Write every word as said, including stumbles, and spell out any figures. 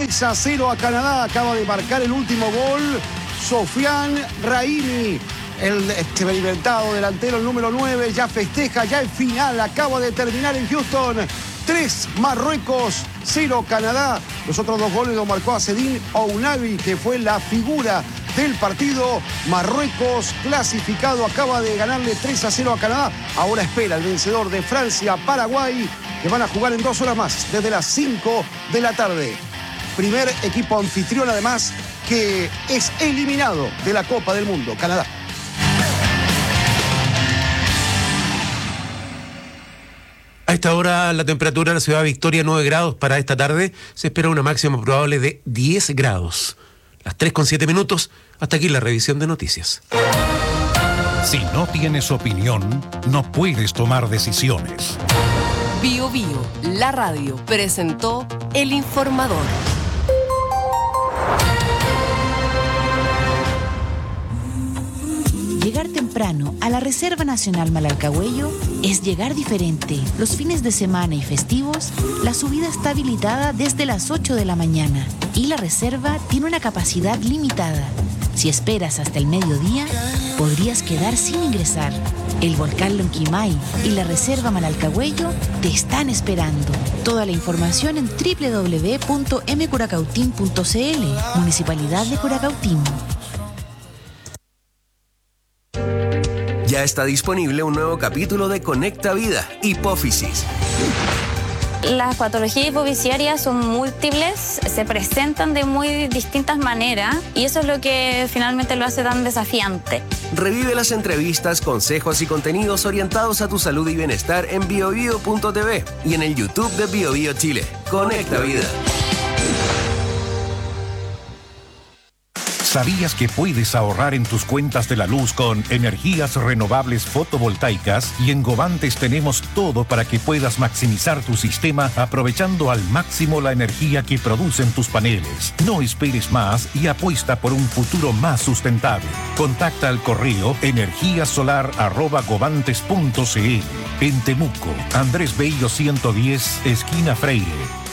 tres a cero a Canadá. Acaba de marcar el último gol Sofiane Raimi. El experimentado delantero, el número nueve, ya festeja, ya el final, acaba de terminar en Houston. tres Marruecos, cero Canadá. Los otros dos goles los marcó Azzedine Ounahi, que fue la figura del partido. Marruecos clasificado, acaba de ganarle tres a cero a Canadá. Ahora espera el vencedor de Francia-Paraguay, que van a jugar en dos horas más, desde las cinco de la tarde. Primer equipo anfitrión, además, que es eliminado de la Copa del Mundo, Canadá. A esta hora la temperatura en la ciudad de Victoria nueve grados para esta tarde. Se espera una máxima probable de diez grados. Las tres con siete minutos. Hasta aquí la revisión de noticias. Si no tienes opinión, no puedes tomar decisiones. Bio Bio, la radio, presentó El Informador. Llegar temprano a la Reserva Nacional Malalcahuello es llegar diferente. Los fines de semana y festivos, la subida está habilitada desde las ocho de la mañana y la reserva tiene una capacidad limitada. Si esperas hasta el mediodía, podrías quedar sin ingresar. El volcán Lonquimay y la Reserva Malalcahuello te están esperando. Toda la información en doble u doble u doble u punto m curacautín punto c l, Municipalidad de Curacautín. Ya está disponible un nuevo capítulo de Conecta Vida, hipófisis. Las patologías hipofisiarias son múltiples, se presentan de muy distintas maneras y eso es lo que finalmente lo hace tan desafiante. Revive las entrevistas, consejos y contenidos orientados a tu salud y bienestar en biobio punto t v y en el YouTube de BioBio Chile. Conecta Vida. ¿Sabías que puedes ahorrar en tus cuentas de la luz con energías renovables fotovoltaicas? Y en Govantes tenemos todo para que puedas maximizar tu sistema aprovechando al máximo la energía que producen tus paneles. No esperes más y apuesta por un futuro más sustentable. Contacta al correo energiasolar arroba govantes punto c l. En Temuco, Andrés Bello ciento diez, esquina Freire.